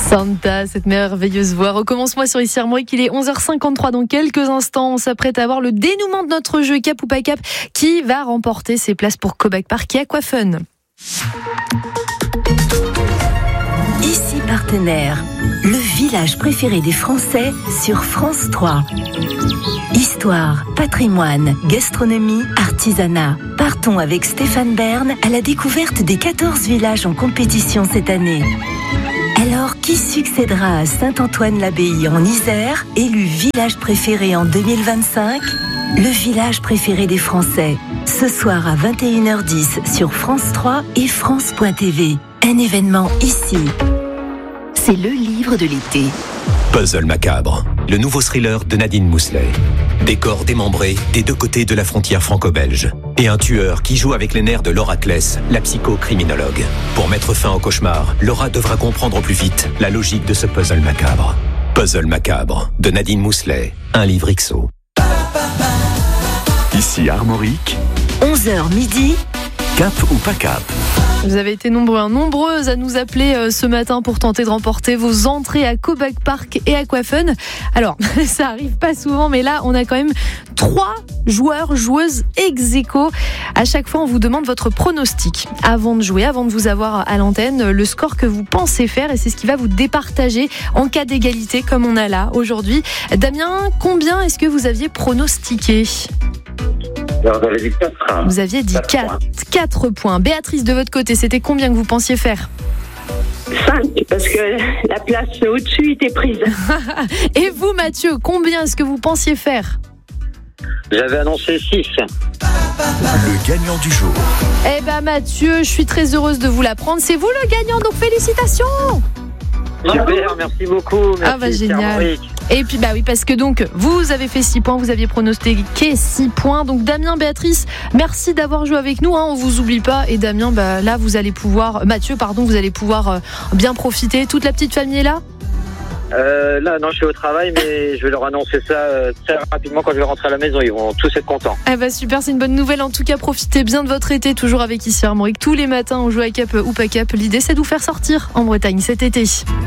Santa, cette merveilleuse voix. Recommence-moi sur ici Armorique, il est 11h53. Dans quelques instants, on s'apprête à voir le dénouement de notre jeu Cap ou pas Cap. Qui va remporter ses places pour Cobac Park et Aquafun? Ici Partenaire, le village préféré des Français sur France 3. Histoire, patrimoine, gastronomie, artisanat. Partons avec Stéphane Bern à la découverte des 14 villages en compétition cette année. Alors, qui succédera à Saint-Antoine-l'Abbaye en Isère, élu village préféré en 2025? Le village préféré des Français. Ce soir à 21h10 sur France 3 et France.tv. Un événement ici. C'est le livre de l'été. Puzzle macabre, le nouveau thriller de Nadine Mousselet. Des corps démembrés des deux côtés de la frontière franco-belge. Et un tueur qui joue avec les nerfs de Laura Kless, la psychocriminologue. Pour mettre fin au cauchemar, Laura devra comprendre au plus vite la logique de ce puzzle macabre. Puzzle macabre, de Nadine Mousselet, un livre XO. Ici Armorique, 11h midi. Cap ou pas Cap? Vous avez été nombreuses à nous appeler ce matin pour tenter de remporter vos entrées à Cobac Park et Aquafun. Alors, ça arrive pas souvent, mais là, on a quand même 3 joueuses ex-aequo. À chaque fois, on vous demande votre pronostic avant de jouer, avant de vous avoir à l'antenne, le score que vous pensez faire, et c'est ce qui va vous départager en cas d'égalité, comme on a là aujourd'hui. Damien, combien est-ce que vous aviez pronostiqué ? Alors, vous avez dit 4. Vous aviez dit 4 points. Béatrice, de votre côté, c'était combien que vous pensiez faire ? 5, parce que la place au-dessus était prise. Et vous, Mathieu, combien est-ce que vous pensiez faire ? J'avais annoncé 6. Le gagnant du jour. Eh ben Mathieu, je suis très heureuse de vous l'apprendre. C'est vous le gagnant, donc félicitations ! Super, merci beaucoup. Merci, ah bah génial. Armorique. Et puis bah oui, parce que donc vous avez fait 6 points, vous aviez pronostiqué 6 points. Donc Damien, Béatrice, merci d'avoir joué avec nous, on vous oublie pas. Et Damien, là vous allez pouvoir, Mathieu pardon, vous allez pouvoir bien profiter. Toute la petite famille est là ? Là, non, je suis au travail, mais je vais leur annoncer ça très rapidement quand je vais rentrer à la maison. Ils vont tous être contents. Ah bah super, c'est une bonne nouvelle. En tout cas, profitez bien de votre été, toujours avec ici Armorique. Tous les matins, on joue à Cap ou pas Cap. L'idée, c'est de vous faire sortir en Bretagne cet été.